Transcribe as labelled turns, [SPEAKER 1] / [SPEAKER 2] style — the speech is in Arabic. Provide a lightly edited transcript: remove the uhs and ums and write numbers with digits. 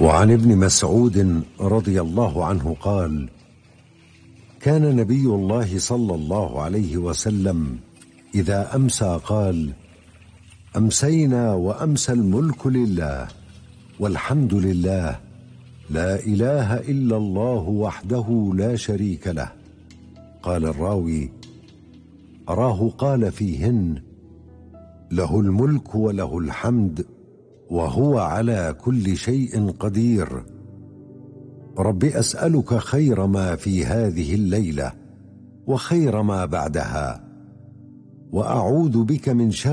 [SPEAKER 1] وعن ابن مسعود رضي الله عنه قال: كان نبي الله صلى الله عليه وسلم إذا أمسى قال: أمسينا وأمسى الملك لله والحمد لله، لا إله إلا الله وحده لا شريك له. قال الراوي: أراه قال فيهن: له الملك وله الحمد وهو على كل شيء قدير. رب أسألك خير ما في هذه الليلة وخير ما بعدها، وأعوذ بك من شر